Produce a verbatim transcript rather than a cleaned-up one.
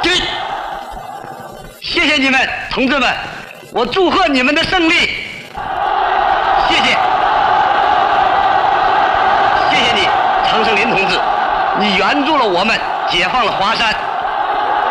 军。谢谢你们，同志们，我祝贺你们的胜利。谢谢，谢谢你，常胜林同志，你援助了我们，解放了华山。